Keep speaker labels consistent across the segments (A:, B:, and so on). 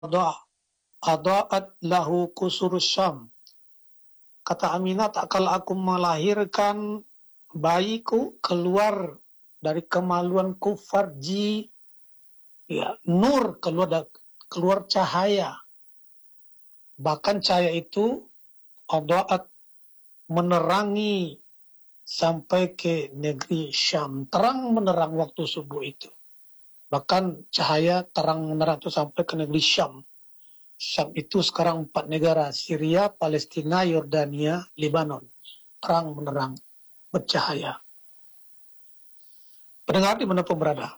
A: adaat lahu kusur Syam. Kata Aminah, tak kala aku melahirkan bayiku keluar dari kemaluanku farji, ya, nur, keluar cahaya. Bahkan cahaya itu adaat, menerangi sampai ke negeri Syam. Terang menerang waktu subuh itu. Bahkan cahaya terang menerang itu sampai ke negeri Syam. Syam itu sekarang 4 negara, Syria, Palestina, Yordania, Lebanon. Terang menerang, bercahaya. Pendengar dimanapun berada,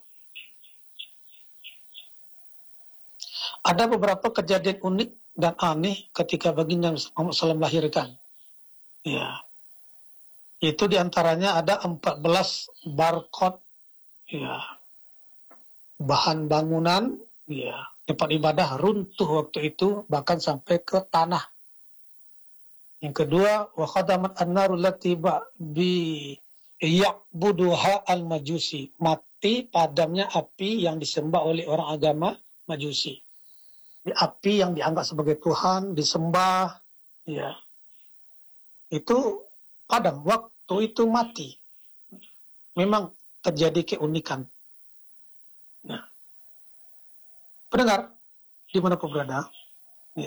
A: ada beberapa kejadian unik dan aneh ketika baginda Muhammad SAW melahirkan. Ya, itu diantaranya ada 14 barcode, ya, bahan bangunan, ya, tempat ibadah runtuh waktu itu, bahkan sampai ke tanah. Yang kedua, wa khadamat an-naru allati bi ya'buduha al-majusi, mati padamnya api yang disembah oleh orang agama Majusi. Api yang dianggap sebagai Tuhan disembah, ya, itu padam, waktu itu mati. Memang terjadi keunikan. Nah, pendengar dimanapun berada, ya,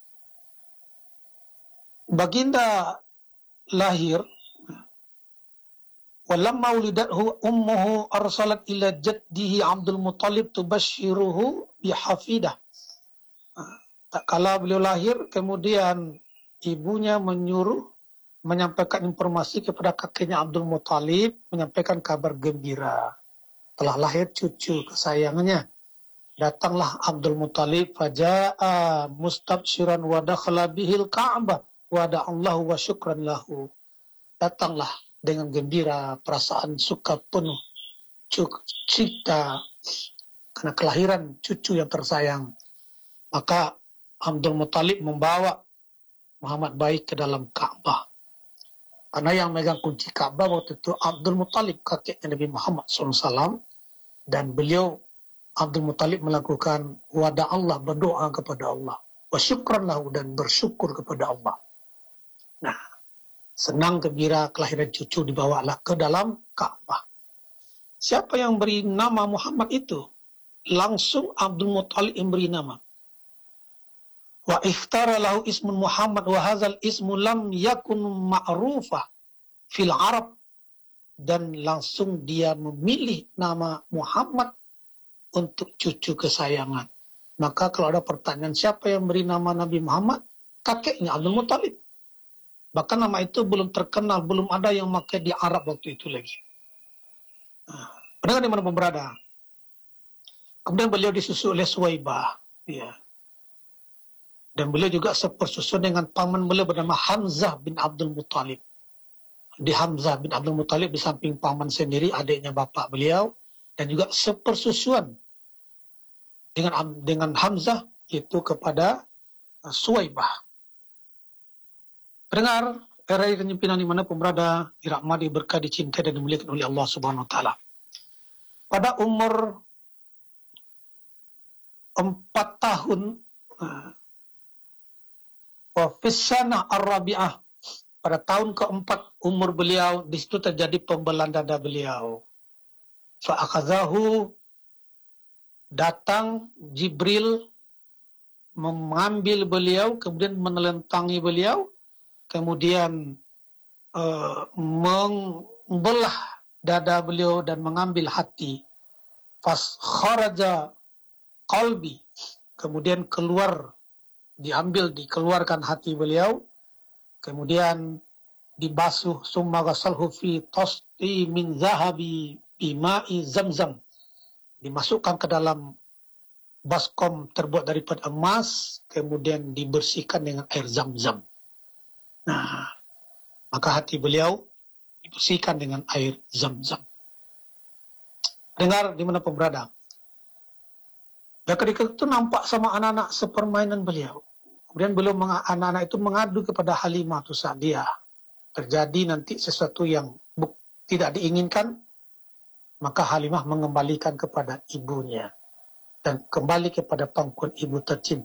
A: baginda lahir, walamma ulidathu ummuhu arsalat ila jaddihi Abdul Muttalib tubashiruhu bihafidah. Tak kala beliau lahir, kemudian ibunya menyampaikan informasi kepada kakeknya Abdul Muttalib, menyampaikan kabar gembira. Telah lahir cucu kesayangannya. Datanglah Abdul Muttalib, faja'a mustabshiran wa dakhala bihil Ka'bah wa da'allahu wa syukran lahu. Datanglah dengan gembira, perasaan suka penuh, cita karena kelahiran cucu yang tersayang. Maka Abdul Muttalib membawa Muhammad baik ke dalam Ka'bah. Karena yang megang kunci Ka'bah waktu itu Abdul Muttalib, kakeknya Nabi Muhammad SAW. Dan beliau, Abdul Muttalib, melakukan wada Allah, berdoa kepada Allah. Wa syukran lahu, dan bersyukur kepada Allah. Nah, senang gembira kelahiran cucu dibawalah ke dalam Ka'bah. Siapa yang beri nama Muhammad itu? Langsung Abdul Muttalib yang beri nama. Wa ikhtara lahu ismun Muhammad wa hadzal ismu lam yakun ma'rufah fil Arab, dan langsung dia memilih nama Muhammad untuk cucu kesayangan. Maka kalau ada pertanyaan siapa yang beri nama Nabi Muhammad, kakeknya Abdul Muttalib. Bahkan nama itu belum terkenal, belum ada yang pakai di Arab waktu itu lagi. Pendengar di mana pun berada, kemudian beliau disusul oleh Suwaibah, ya. Dan beliau juga sepersusun dengan paman beliau bernama Hamzah bin Abdul Muttalib. Di Hamzah bin Abdul Muttalib di samping paman sendiri, adiknya bapak beliau, dan juga sepersusuan dengan Hamzah itu kepada Suwaibah. Pendengar, era penyimpinan dimanapun berada, dirahmati, berkah, dicintai dan dimuliakan oleh Allah Subhanahu Wa Taala. Pada umur 4 tahun, Wafisana Ar-Rabi'ah, pada tahun keempat umur beliau, di situ terjadi pembelaan dada beliau. Fa'akhazahu, datang Jibril mengambil beliau, kemudian menelentangi beliau, kemudian membelah dada beliau dan mengambil hati. Fas kharaja qalbi, kemudian dikeluarkan hati beliau, kemudian dibasuh, summa ghasalhu fi tasti min zahabi bima'i zamzam, dimasukkan ke dalam baskom terbuat daripada emas, kemudian dibersihkan dengan air zam-zam. Nah, maka hati beliau dibersihkan dengan air zam-zam. Dengar dimanapun berada, dan ketika itu nampak sama anak-anak sepermainan beliau. Kemudian anak-anak itu mengadu kepada Halimah Sa'diyah. Terjadi nanti sesuatu yang tidak diinginkan, maka Halimah mengembalikan kepada ibunya. dan kembali kepada pangkuan ibu tercinta.